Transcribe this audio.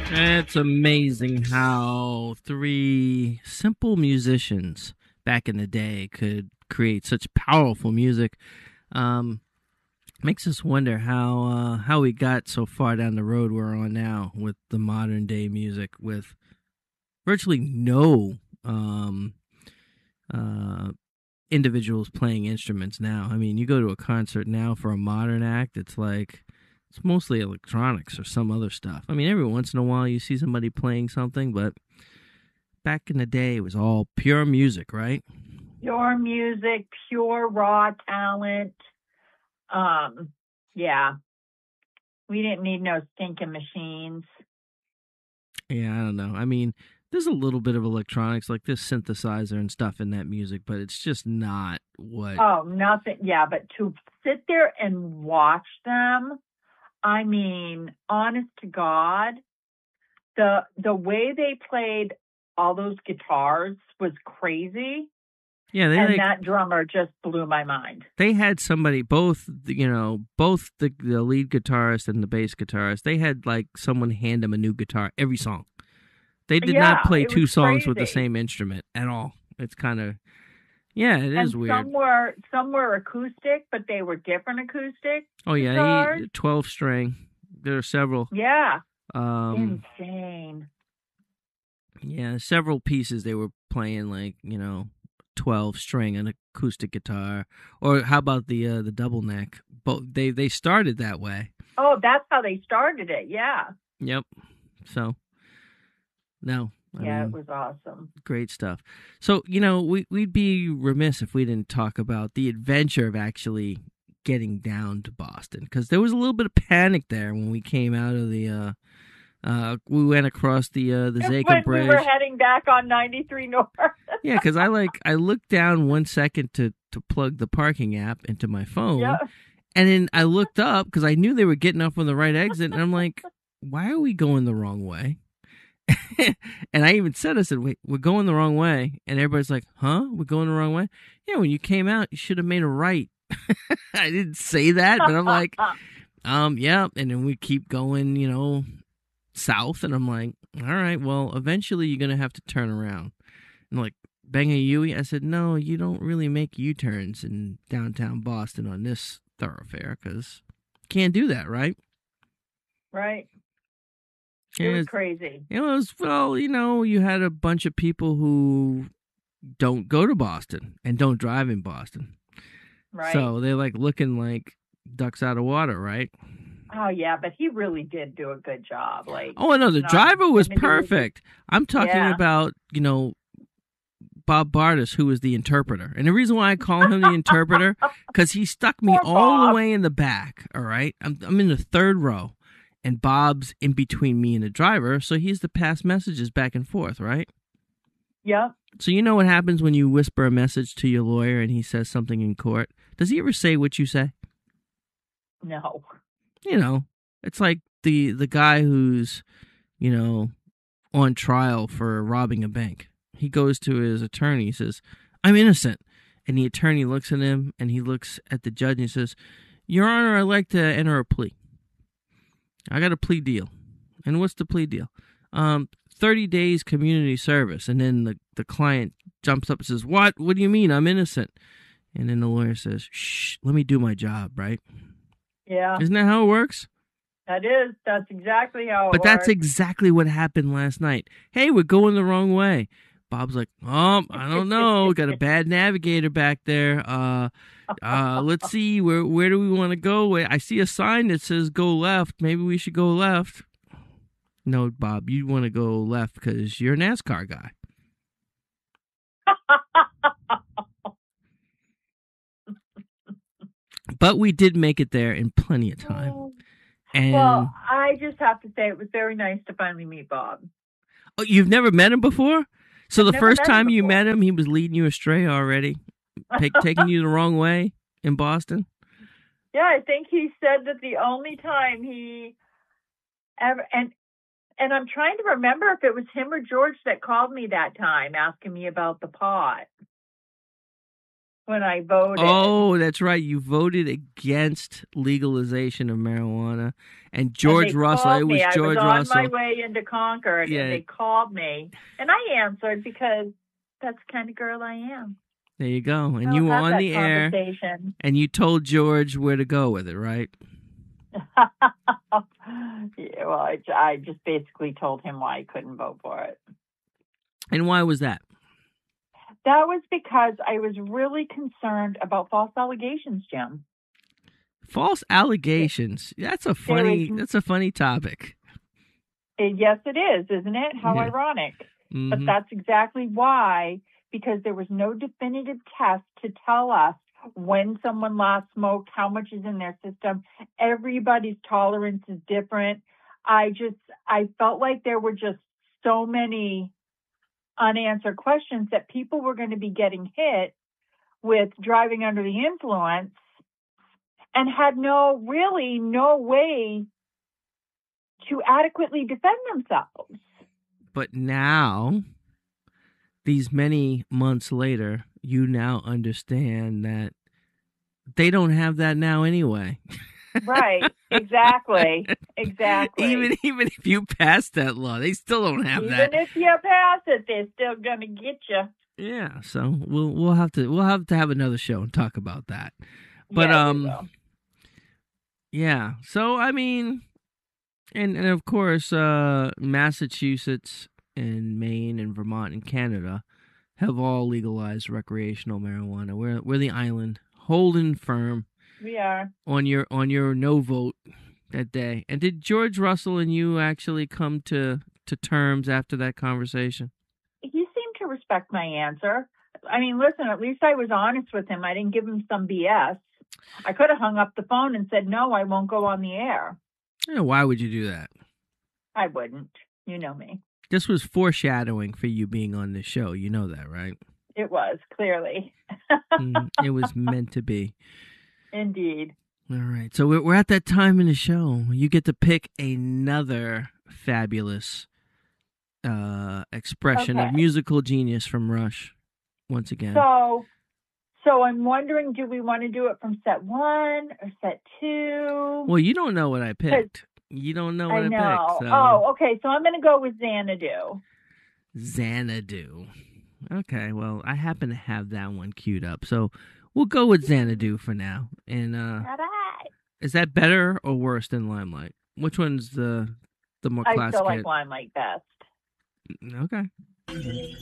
It's amazing how three simple musicians back in the day could create such powerful music. Um, Makes us wonder how we got so far down the road we're on now with the modern day music, with virtually no uh, individuals playing instruments now. I mean, you go to a concert now for a modern act, it's mostly electronics or some other stuff. I mean, every once in a while you see somebody playing something, but back in the day it was all pure music, right? Pure music, pure raw talent. Um, yeah, we didn't need no stinking machines. Yeah, I don't know. I mean, there's a little bit of electronics like this synthesizer and stuff in that music, but it's just not what. Oh, nothing. Yeah, but to sit there and watch them, I mean, honest to God, the way they played all those guitars was crazy, Yeah, they and like that drummer just blew my mind. they had somebody, both both the lead guitarist and the bass guitarist, they had like someone hand them a new guitar every song. They did not Yeah, play it was two songs with the crazy. same instrument at all. It's kind of, yeah, it is And weird. some were acoustic, but they were different acoustic Oh yeah, guitars. 12 string. There are several. Yeah, Um, insane. yeah, several pieces they were playing, like 12 string and acoustic guitar, or how about the double neck? Both they started that way. Oh, that's how they started it. Yeah. Yep. So no, I Yeah, it mean, was awesome. great stuff. So we'd be remiss if we didn't talk about the adventure of actually getting down to Boston, because there was a little bit of panic there when we came out of we went across the Zakim When we were Bridge. heading back on 93 North. Yeah, because I looked down 1 second to plug the parking app into my phone, Yeah. and then I looked up because I knew they were getting off on the right exit, and I'm like, why are we going the wrong way? And I even said, I said, wait, we're going the wrong way. And everybody's like, huh? We're going the wrong way? Yeah, when you came out, you should have made a right. I didn't say that, but I'm like, yeah. And then we keep going, south. And I'm like, all right, well, eventually you're going to have to turn around. And like, Bangayui, I said, no, you don't really make U-turns in downtown Boston on this thoroughfare, because you can't do that, right? Right. It And was it's, crazy. it was, well, you had a bunch of people who don't go to Boston and don't drive in Boston. Right. So they're like looking like ducks out of water, right? Oh, yeah, but he really did do a good job. Like, Oh, no, the not driver was intimidated. perfect. I'm talking Yeah. about, Bob Bardis, who was the interpreter. And the reason why I call him the interpreter, because he stuck me Poor all the Bob. way in the back, all right? I'm in the third row, and Bob's in between me and the driver, so he's to pass messages back and forth, right? Yep. So you know what happens when you whisper a message to your lawyer and he says something in court? Does he ever say what you say? No. It's like the guy who's, you know, on trial for robbing a bank. He goes to his attorney, he says, "I'm innocent." And the attorney looks at him and he looks at the judge and he says, "Your Honor, I'd like to enter a plea. I got a plea deal." "And what's the plea deal?" 30 days community service. And then the client jumps up and says, What do you mean? I'm innocent." And then the lawyer says, "Shh, let me do my job," right? Yeah. Isn't that how it works? That is. That's exactly how it But that's works. exactly what happened last night. "Hey, we're going the wrong way." Bob's like, I don't know. Got a bad navigator back there. Let's see. Where do we want to go? I see a sign that says go left. Maybe we should go left. "No, Bob, you want to go left because you're a NASCAR guy." But we did make it there in plenty of time. Well, And I just have to say it was very nice to finally meet Bob. oh, you've never met him before? So I've the never first met him time you before. met him, he was leading you astray already, taking you the wrong way in Boston? Yeah, I think he said that the only time he ever and I'm trying to remember if it was him or George that called me that time asking me about the pot. when I voted. Oh, that's right. You voted against legalization of marijuana. And George and they Russell, called it was me. George I was Russell. on my way into Concord, Yeah. and they called me. And I answered because that's the kind of girl I am. There you go. And I'll you were have on that the air, conversation. and you told George where to go with it, right? Yeah, well, I just basically told him why I couldn't vote for it. And why was that? That was because I was really concerned about false allegations, Jim. False allegations. That's a funny topic. Yes, it is, isn't it? How Yeah. ironic. Mm-hmm. But that's exactly why, because there was no definitive test to tell us when someone last smoked, how much is in their system. Everybody's tolerance is different. I felt like there were just so many unanswered questions that people were going to be getting hit with driving under the influence and had no way to adequately defend themselves. But now, these many months later, you now understand that they don't have that now anyway. Right. Exactly. Even if you pass that law, they still don't have that. Even if you pass it, they're still gonna get you. Yeah. So we'll have to have another show and talk about that. But yeah, we will. Yeah. So I mean, and of course, Massachusetts and Maine and Vermont and Canada have all legalized recreational marijuana. We're the island holding firm. We are on your no vote that day. And did George Russell and you actually come to terms after that conversation? He seemed to respect my answer. I mean, listen, at least I was honest with him. I didn't give him some BS. I could have hung up the phone and said, no, I won't go on the air. Yeah, why would you do that? I wouldn't. You know me. This was foreshadowing for you being on this show. You know that, right? It was, clearly. It was meant to be. Indeed. All right. So we're at that time in the show. You get to pick another fabulous expression of musical genius from Rush once again. So I'm wondering, do we want to do it from set 1 or set 2? Well, you don't know what I picked. You don't know what I picked. So. Oh, okay. So I'm going to go with Xanadu. Xanadu. Okay. Well, I happen to have that one queued up. So we'll go with Xanadu for now. And is that better or worse than Limelight? Which one's the more classic? I still like Limelight best. Okay.